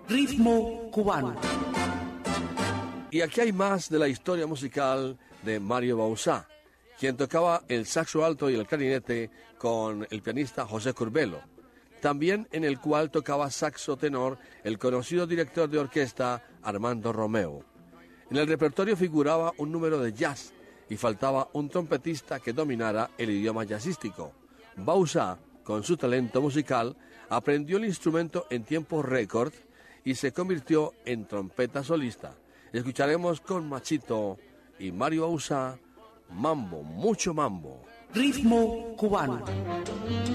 Ritmo cubano. Y aquí hay más de la historia musical de Mario Bauzá, quien tocaba el saxo alto y el clarinete con el pianista José Curbelo, también en el cual tocaba saxo tenor el conocido director de orquesta Armando Romeo. En el repertorio figuraba un número de jazz y faltaba un trompetista que dominara el idioma jazzístico. Bauzá, con su talento musical, aprendió el instrumento en tiempo récord y se convirtió en trompeta solista. Escucharemos con Machito y Mario Bauzá, Mambo, mucho mambo. Ritmo cubano.